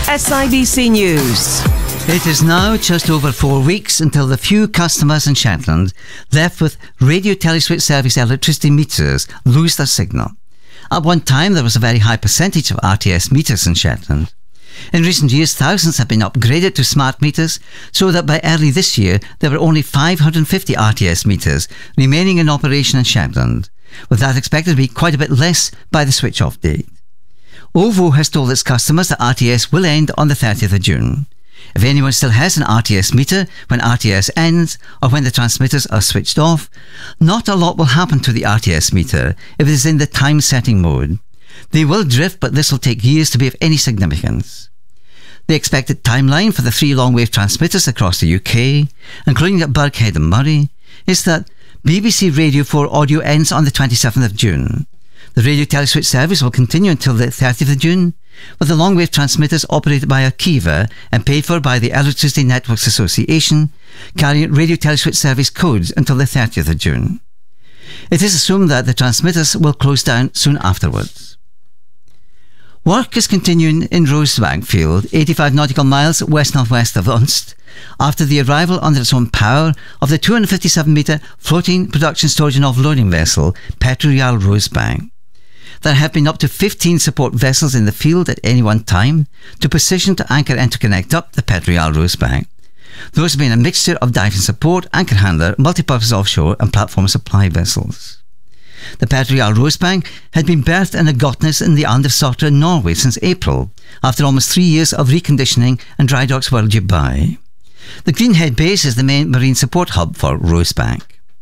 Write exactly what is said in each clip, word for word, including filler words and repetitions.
S I B C News. It is now just over four weeks until the few customers in Shetland left with radio teleswitch service electricity meters lose their signal. At one time, there was a very high percentage of R T S meters in Shetland. In recent years, thousands have been upgraded to smart meters, so that by early this year, there were only five hundred fifty R T S meters remaining in operation in Shetland, with that expected to be quite a bit less by the switch-off date. OVO has told its customers that R T S will end on the thirtieth of June. If anyone still has an R T S meter when R T S ends or when the transmitters are switched off, not a lot will happen to the R T S meter if it is in the time setting mode. They will drift, but this will take years to be of any significance. The expected timeline for the three long-wave transmitters across the U K, including at Birkhead and Murray, is that B B C Radio four audio ends on the twenty-seventh of June. The radio teleswitch service will continue until the thirtieth of June, with the long-wave transmitters operated by Arqiva and paid for by the Electricity Networks Association, carrying radio teleswitch service codes until the thirtieth of June. It is assumed that the transmitters will close down soon afterwards. Work is continuing in Rosebank Field, eighty-five nautical miles west-northwest of Unst, after the arrival under its own power of the two hundred fifty-seven metre floating production storage and offloading vessel Petro-Yal Rosebank. There have been up to fifteen support vessels in the field at any one time to position to anchor and to connect up the Petro-Yal Rosebank. Those have been a mixture of diving support, anchor handler, multipurpose offshore and platform supply vessels. The Petro-Yal Rosebank had been berthed in a Gotnes in the Island of Sotra in Norway since April, after almost three years of reconditioning and dry docks were due by. The Greenhead base is the main marine support hub for Rosebank.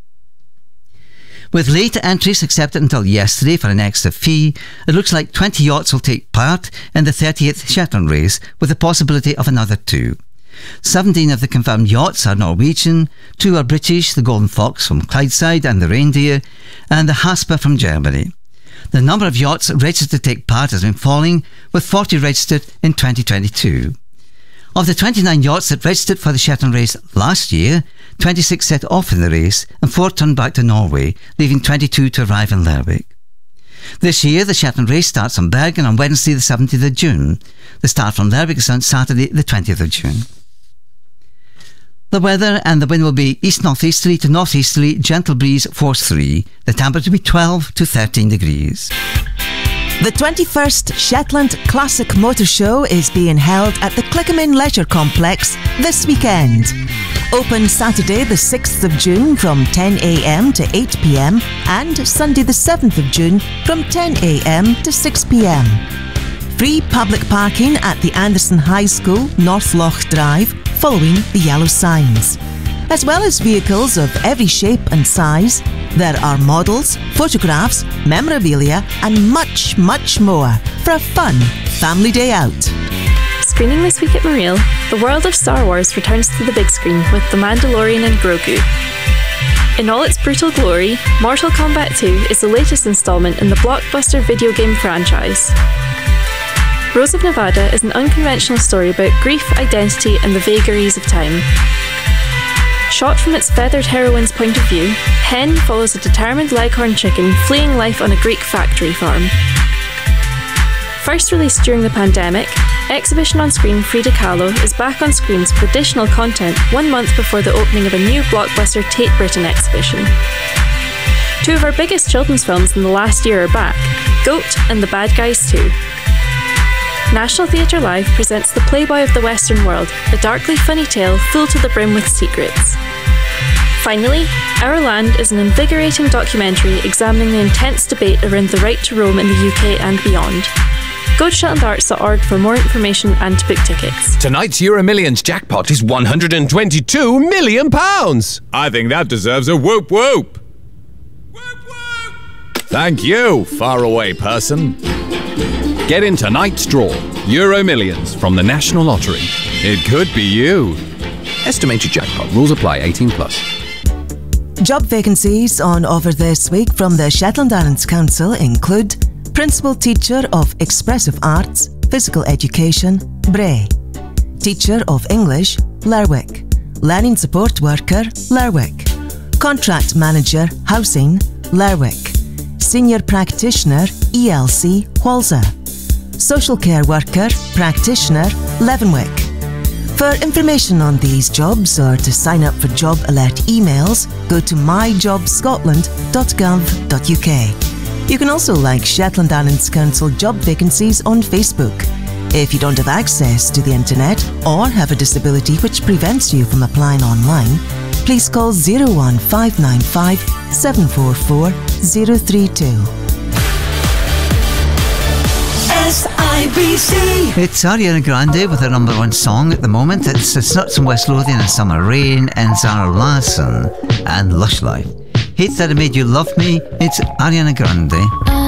With late entries accepted until yesterday for an extra fee, it looks like twenty yachts will take part in the thirtieth Shetland race, with the possibility of another two. seventeen of the confirmed yachts are Norwegian, two are British, the Golden Fox from Clydeside and the Reindeer, and the Hasper from Germany. The number of yachts registered to take part has been falling, with forty registered in twenty twenty-two. Of the twenty-nine yachts that registered for the Shetland race last year, twenty-six set off in the race and four turned back to Norway, leaving twenty-two to arrive in Lerwick. This year, the Shetland race starts on Bergen on Wednesday the seventeenth of June. The start from Lerwick is on Saturday the twentieth of June. The weather and the wind will be east-northeasterly to northeasterly, gentle breeze force three. The temperature will be twelve to thirteen degrees. The twenty-first Shetland Classic Motor Show is being held at the Clickamin Leisure Complex this weekend. Open Saturday the sixth of June from ten a m to eight p m and Sunday the seventh of June from ten a m to six p m. Free public parking at the Anderson High School, North Loch Drive, following the yellow signs. As well as vehicles of every shape and size, there are models, photographs, memorabilia and much, much more for a fun family day out. Screening this week at Mariel, the world of Star Wars returns to the big screen with The Mandalorian and Grogu. In all its brutal glory, Mortal Kombat two is the latest installment in the blockbuster video game franchise. Rose of Nevada is an unconventional story about grief, identity and the vagaries of time. Shot from its feathered heroine's point of view, Hen follows a determined leghorn chicken fleeing life on a Greek factory farm. First released during the pandemic, Exhibition on Screen Frida Kahlo is back on screens with additional content one month before the opening of a new blockbuster Tate Britain exhibition. Two of our biggest children's films in the last year are back, Goat and The Bad Guys two. National Theatre Live presents The Playboy of the Western World, a darkly funny tale full to the brim with secrets. Finally, Our Land is an invigorating documentary examining the intense debate around the right to roam in the U K and beyond. Go to shetland arts dot org for more information and to book tickets. Tonight's Euro Millions jackpot is one hundred twenty-two million pounds. I think that deserves a whoop whoop. Whoop whoop. Thank you, faraway person. Get in tonight's draw. Euro Millions from the National Lottery. It could be you. Estimated jackpot. Rules apply. eighteen plus. Job vacancies on offer this week from the Shetland Islands Council include Principal Teacher of Expressive Arts, Physical Education, Bray. Teacher of English, Lerwick. Learning Support Worker, Lerwick. Contract Manager, Housing, Lerwick. Senior Practitioner, E L C, Walser. social care worker, practitioner, Leavenwick. For information on these jobs or to sign up for job alert emails, go to my job scotland dot gov dot U K. You can also like Shetland Islands Council job vacancies on Facebook. If you don't have access to the internet or have a disability which prevents you from applying online, please call zero one five nine five seven four four zero three two. S I B C. It's Ariana Grande with her number one song at the moment. It's, it's Nuts and West Lothian and Summer Rain and Zara Larsson and Lush Life. Hate That I Made You Love Me. It's Ariana Grande.